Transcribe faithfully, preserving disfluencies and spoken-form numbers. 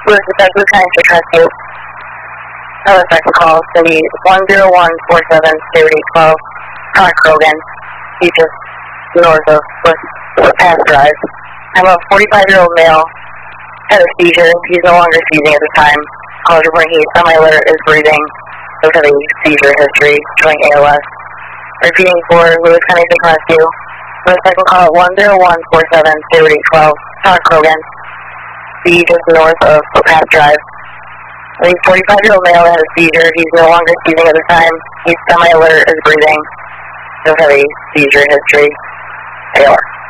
Lewis Detective County State Rescue. Another second call is going to be one zero one four seven zero eight one two. Connor Krogan. He's just north of West Pass Drive. I'm a forty-five-year-old male. Had a seizure. He's no longer seizing at the time. College reporting he's semi-alert, is breathing. Does have a seizure history, showing A L S. Repeating for Lewis County State Rescue. Lewis second call at one zero one four seven zero eight one two. Connor Krogan. Be just north of Pass Drive. A forty-five-year-old male had a seizure. He's no longer seizing at the time. He's semi-alert, is breathing. Does have a seizure history. A L S.